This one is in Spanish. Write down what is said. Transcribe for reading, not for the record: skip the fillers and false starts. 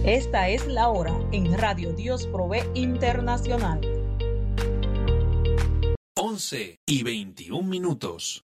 Esta es la hora en Radio Dios Provee Internacional. 11:21.